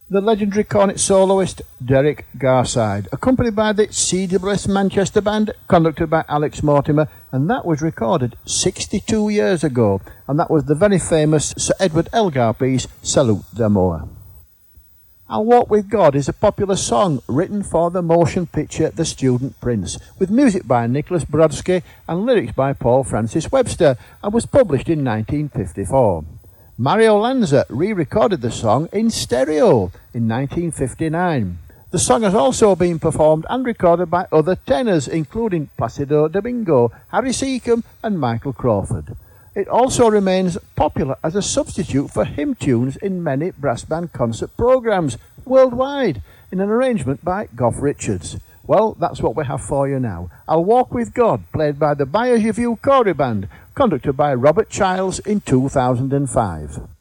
the legendary cornet soloist Derek Garside, accompanied by the CWS Manchester Band, conducted by Alex Mortimer, and that was recorded 62 years ago, and that was the very famous Sir Edward Elgar piece, Salute d'Amour. I'll Walk With God is a popular song written for the motion picture The Student Prince, with music by Nicholas Brodsky and lyrics by Paul Francis Webster, and was published in 1954. Mario Lanza re-recorded the song in stereo in 1959. The song has also been performed and recorded by other tenors, including Placido Domingo, Harry Seacombe and Michael Crawford. It also remains popular as a substitute for hymn tunes in many brass band concert programs worldwide, in an arrangement by Gough Richards. Well, that's what we have for you now. I'll Walk With God, played by the Bayers Review Choral Band, conducted by Robert Childs in 2005.